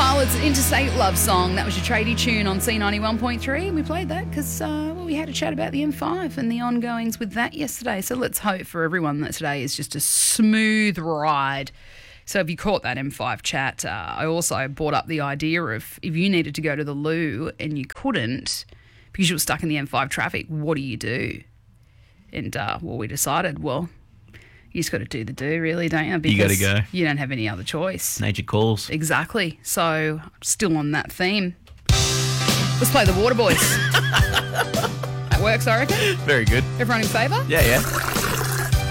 Pilots' Interstate Love Song. That was your tradie tune on C91.3. We played that because we had a chat about the M5 and the ongoings with that yesterday. So let's hope for everyone that today is just a smooth ride. So if you caught that M5 chat, I also brought up the idea of if you needed to go to the loo and you couldn't because you were stuck in the M5 traffic, what do? And we decided, you just got to do the do, really, don't you? Because you got to go. You don't have any other choice. Nature calls. Exactly. So, still on that theme. Let's play the Water Boys. That works, I reckon. Very good. Everyone in favour? Yeah.